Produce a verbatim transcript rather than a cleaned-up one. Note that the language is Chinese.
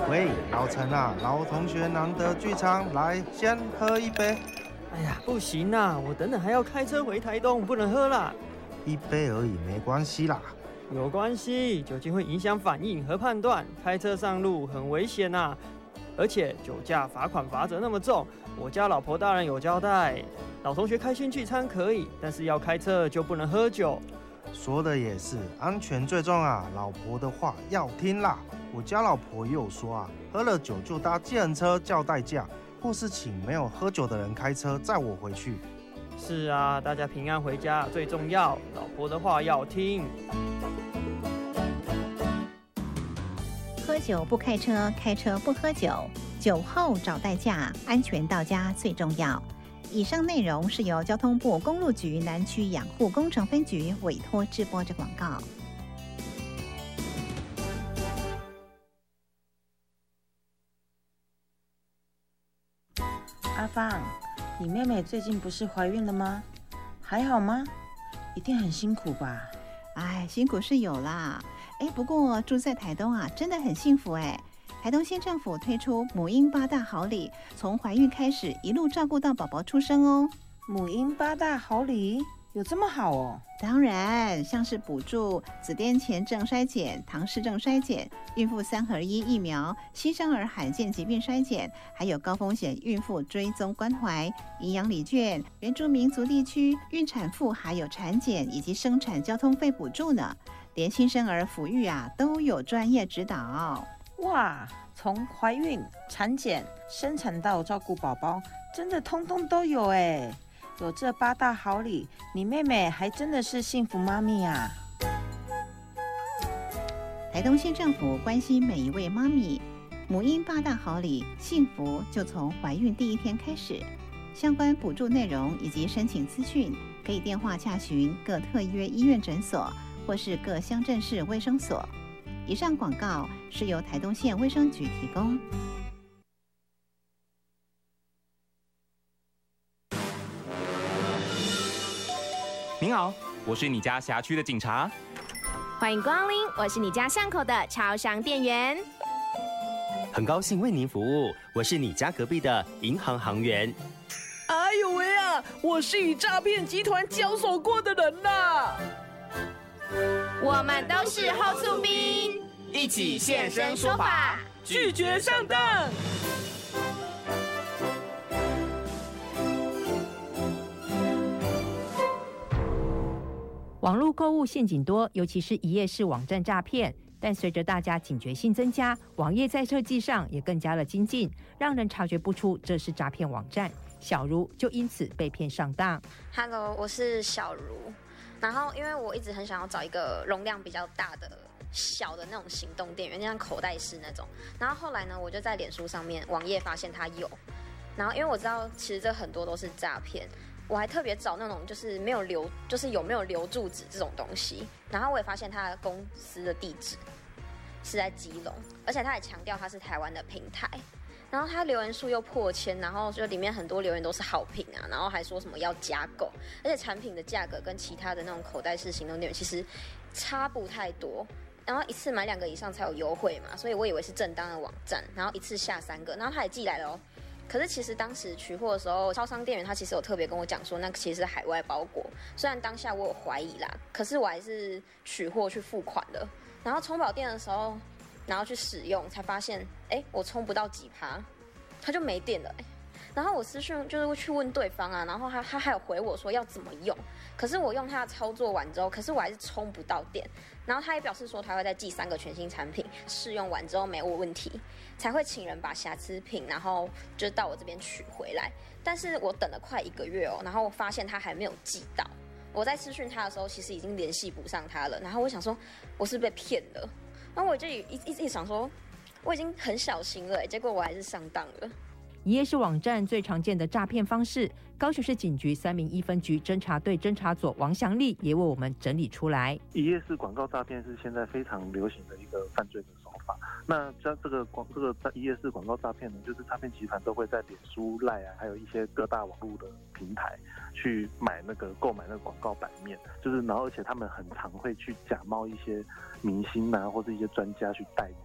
喂，老陈啊，老同学难得聚餐，来先喝一杯。 哎呀，不行啊，我等等还要开车回台东，不能喝啦。 一杯而已，没关系啦。 有关系，酒精会影响反应和判断，开车上路很危险啊。而且酒驾罚款罚则那么重，我家老婆大人有交代，老同学开心聚餐可以，但是要开车就不能喝酒。 说的也是，安全最重啊，老婆的话要听啦。我家老婆也有说啊，喝了酒就搭计程车叫代驾，或是请没有喝酒的人开车载我回去。 是啊，大家平安回家最重要，老婆的话要听。 喝酒不开车，开车不喝酒，酒后找代驾，安全到家最重要。以上内容是由交通部公路局南区养护工程分局委托制播之广告。 阿芳，你妹妹最近不是怀孕了吗？还好吗？一定很辛苦吧？ 哎，辛苦是有啦。哎，不过住在台东啊，真的很幸福哎。台东县政府推出母婴八大好礼，从怀孕开始一路照顾到宝宝出生哦。 母婴八大好礼有这么好哦？ 当然，像是补助子癫前症筛检、唐氏症筛检、孕妇三合一疫苗、新生儿罕见疾病筛检，还有高风险孕妇追踪关怀、营养礼券、原住民族地区孕产妇还有产检以及生产交通费补助呢。连新生儿抚育啊都有专业指导。 哇，从怀孕、产检、生产到照顾宝宝，真的通通都有哎！有这八大好礼，你妹妹还真的是幸福妈咪啊！ 台东县政府关心每一位妈咪，母婴八大好礼，幸福就从怀孕第一天开始。相关补助内容以及申请资讯，可以电话洽询各特约医院诊所或是各乡镇市卫生所。以上广告是由台东县卫生局提供。 您好，我是你家辖区的警察。 欢迎光临，我是你家巷口的超商店员。 很高兴为您服务，我是你家隔壁的银行行员。 哎呦喂啊，我是与诈骗集团交手过的人啦。 我们都是后厝兵， 一起现身说法， 拒绝上当。 网络购物陷阱多，尤其是一页式网站诈骗。但随着大家警觉性增加，网页在设计上也更加的精进，让人察觉不出这是诈骗网站。小茹就因此被骗上当。 Hello， 我是小茹。然后，因为我一直很想要找一个容量比较大的、小的那种行动电源，就像口袋式那种。然后后来呢，我就在脸书上面网页发现它有。然后，因为我知道其实这很多都是诈骗，我还特别找那种就是没有留，就是有没有留住址这种东西。然后我也发现它的公司的地址是在基隆，而且他也强调它是台湾的平台。然后他留言数又破千，然后就里面很多留言都是好评啊，然后还说什么要加购，而且产品的价格跟其他的那种口袋式行动电源其实差不太多，然后一次买两个以上才有优惠嘛，所以我以为是正当的网站，然后一次下三个，然后他也寄来了哦。可是其实当时取货的时候，超商店员他其实有特别跟我讲说，那其实是海外包裹，虽然当下我有怀疑啦，可是我还是取货去付款的。然后充饱电的时候，然后去使用，才发现，哎，我充不到几趴，它就没电了。然后我私讯就是会去问对方啊，然后他他还有回我说要怎么用，可是我用他的操作完之后，可是我还是充不到电。然后他也表示说他会再寄三个全新产品，试用完之后没有问题，才会请人把瑕疵品，然后就到我这边取回来。但是我等了快一个月哦，然后我发现他还没有寄到。我在私讯他的时候，其实已经联系不上他了。然后我想说，我是被骗了。然后我就一一一直想说，我已经很小心了，结果我还是上当了。 一页式网站最常见的诈骗方式，高雄市警局三民一分局侦查队侦查佐王祥利也为我们整理出来。 一页式广告诈骗是现在非常流行的一个犯罪的手法。那像这个广这个一页式广告诈骗呢，就是诈骗集团都会在脸书、赖啊，还有一些各大网络的平台去买那个购买那个广告版面，就是然后而且他们很常会去假冒一些明星啊或者一些专家去代